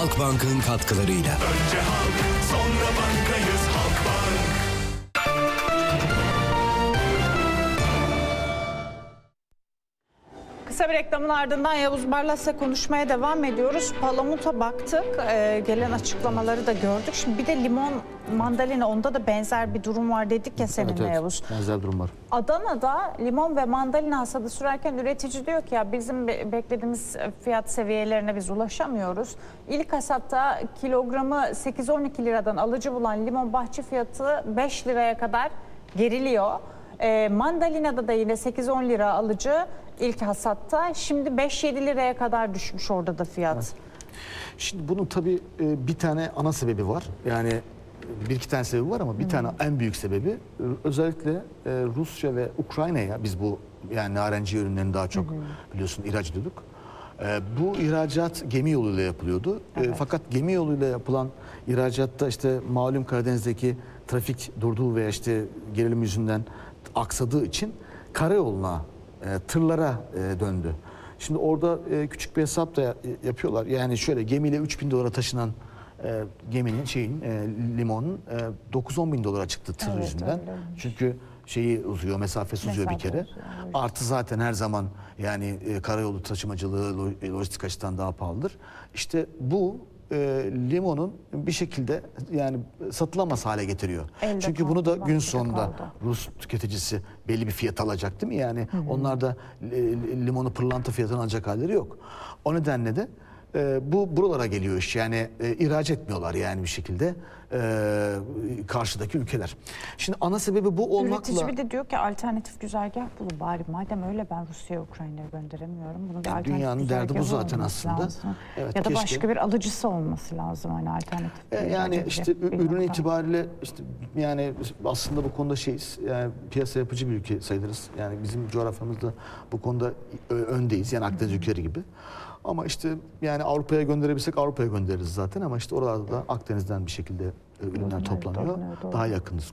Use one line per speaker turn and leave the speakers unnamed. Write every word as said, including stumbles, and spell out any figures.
Halkbank'ın katkılarıyla.
Önce halk, sonra bankayız Halkbank.
Kısa bir reklamın ardından Yavuz Barlas'la konuşmaya devam ediyoruz. Palamut'a baktık, ee, gelen açıklamaları da gördük. Şimdi bir de limon, mandalina, onda da benzer bir durum var dedik ya seninle,
Evet, evet.
Yavuz.
Benzer durum var.
Adana'da limon ve mandalina hasadı sürerken üretici diyor ki ya bizim be- beklediğimiz fiyat seviyelerine biz ulaşamıyoruz. İlk hasatta kilogramı sekiz on iki liradan alıcı bulan limon bahçe fiyatı beş liraya kadar geriliyor. E, mandalina'da da yine sekiz on lira alıcı ilk hasatta. Şimdi beş yedi liraya kadar düşmüş orada da fiyat.
Evet. Şimdi bunun tabii e, bir tane ana sebebi var. Yani bir iki tane sebebi var ama bir tane en büyük sebebi e, özellikle e, Rusya ve Ukrayna'ya biz bu yani narenciye ürünlerini daha çok biliyorsun ihraç ediyorduk. E, bu ihracat gemi yoluyla yapılıyordu. E,
Evet.
fakat gemi yoluyla yapılan ihracatta işte malum Karadeniz'deki trafik durduğu veya işte gerilim yüzünden aksadığı için karayoluna, e, tırlara e, döndü. Şimdi orada e, küçük bir hesap da yapıyorlar. Yani şöyle gemiyle üç bin dolara taşınan e, geminin şeyin e, limonun e, dokuz on bin dolara çıktı tır
Evet,
yüzünden.
öyle olmuş.
Çünkü şeyi uzuyor, mesafesi uzuyor bir
Mesafe
kere.
uzuyor, evet.
Artı zaten her zaman yani e, karayolu taşımacılığı lo- lojistik açıdan daha pahalıdır. İşte bu e, limonun bir şekilde yani satılamaz hale getiriyor.
Elde
Çünkü bunu da
kaldı,
gün
bahçede
sonunda
kaldı.
Rus tüketicisi belli bir fiyat alacak değil mi? Yani onlar da e, limonu pırlanta fiyatına alacak halleri yok. O nedenle de e, bu buralara geliyor iş. Yani e, ihraç etmiyorlar yani bir şekilde e, karşıdaki ülkeler. şimdi ana sebebi bu olmakla...
Üretici bir de diyor ki alternatif güzergah bulun bari. Madem öyle ben Rusya'ya, Ukrayna'ya gönderemiyorum. Bunun bir
Yani
alternatif
dünyanın derdi bu
güzergahı
zaten
olması
aslında.
lazım.
Evet,
ya da
keşke.
başka bir alıcısı olması lazım hani alternatif.
E,
bir
Yani
üretici,
işte ü-
bir
ürün
nokta.
itibariyle işte yani aslında bu konuda şeyiz. Yani piyasa yapıcı bir ülke sayılırız. Yani bizim coğrafyamızda bu konuda ö- öndeyiz. Yani Akdeniz ülkeleri gibi. Ama işte yani Avrupa'ya gönderebilsek Avrupa'ya göndeririz zaten ama işte oralarda da Akdeniz'den bir şekilde e, ürünler
Evet,
toplanıyor.
doğru, doğru.
Daha yakınız